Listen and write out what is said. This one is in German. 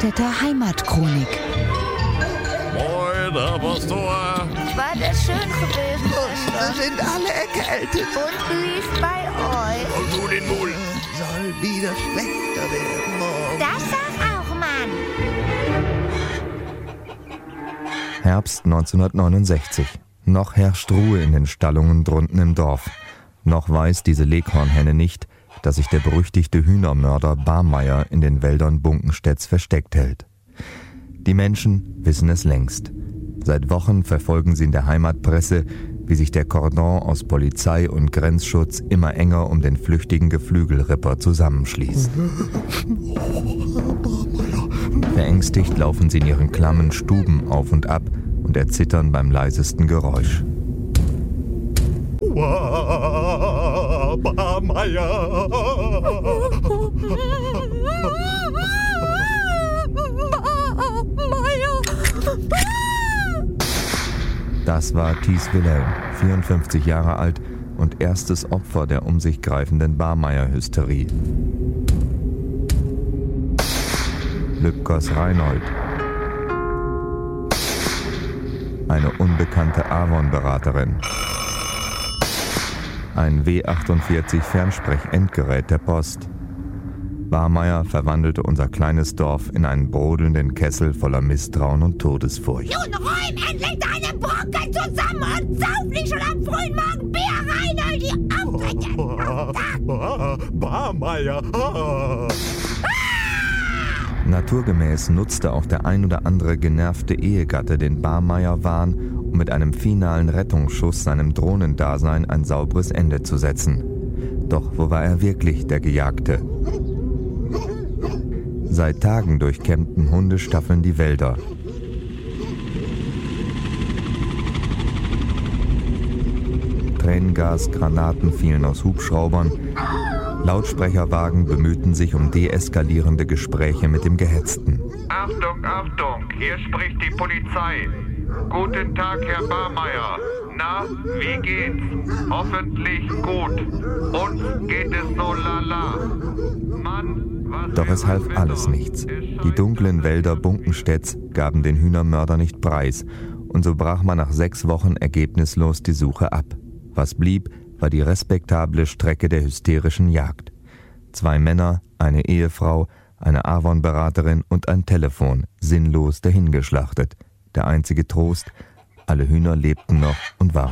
Eichstätter Heimatchronik. Moin, Herr Pastor. War das schön gewesen, Schwester? Wir sind alle erkältet. Und wie ist bei euch? Und du den Mund. Soll wieder schlechter werden morgen. Das sag auch, Mann. Herbst 1969. Noch herrscht Ruhe in den Stallungen drunten im Dorf. Noch weiß diese Leghornhenne nicht, dass sich der berüchtigte Hühnermörder Barmeier in den Wäldern Bunkenstedts versteckt hält. Die Menschen wissen es längst. Seit Wochen verfolgen sie in der Heimatpresse, wie sich der Kordon aus Polizei und Grenzschutz immer enger um den flüchtigen Geflügelripper zusammenschließt. Verängstigt laufen sie in ihren klammen Stuben auf und ab und erzittern beim leisesten Geräusch. Barmeier. Das war Thies Wilhelm, 54 Jahre alt und erstes Opfer der um sich greifenden Barmeier-Hysterie. Lübkers Reinhold. Eine unbekannte Avon-Beraterin. Ein W48 Fernsprech-Endgerät der Post. Barmeier verwandelte unser kleines Dorf in einen brodelnden Kessel voller Misstrauen und Todesfurcht. Nun räum endlich deine Brocken zusammen und sauf nicht schon am frühen Morgen Bier rein, all die Auftritte. Barmeier. Naturgemäß nutzte auch der ein oder andere genervte Ehegatte den Barmeier-Wahn, um mit einem finalen Rettungsschuss seinem Drohnendasein ein sauberes Ende zu setzen. Doch wo war er wirklich, der Gejagte? Seit Tagen durchkämmten Hundestaffeln die Wälder. Tränengas, Granaten fielen aus Hubschraubern. Lautsprecherwagen bemühten sich um deeskalierende Gespräche mit dem Gehetzten. Achtung, Achtung, hier spricht die Polizei. Guten Tag, Herr Barmeier. Na, wie geht's? Hoffentlich gut. Uns geht es so lala. Mann, was Doch es half alles nichts. Die dunklen Wälder Bunkenstedts gaben den Hühnermörder nicht preis und so brach man nach 6 Wochen ergebnislos die Suche ab. Was blieb, war die respektable Strecke der hysterischen Jagd. 2 Männer, eine Ehefrau, eine Avon-Beraterin und ein Telefon, sinnlos dahingeschlachtet. Der einzige Trost, alle Hühner lebten noch und waren